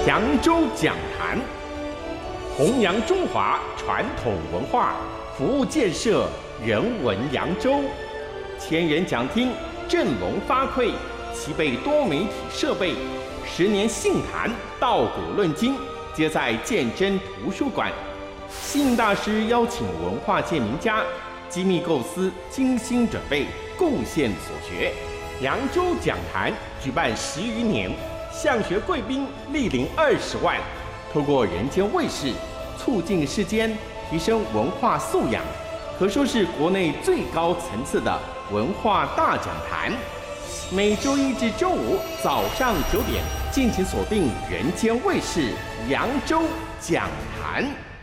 扬州讲坛，弘扬中华传统文化，服务建设人文扬州。千人讲厅振聋发聩，齐备多媒体设备，10年信坛道古论今，皆在鉴真图书馆。信大师邀请文化界名家，机密构思，精心准备，贡献所学。扬州讲坛举办10余年，向学贵宾莅临20万，透过人间卫视，促进世间提升文化素养，可说是国内最高层次的文化大讲坛。每周一至周五早上9点，敬请锁定人间卫视扬州讲坛。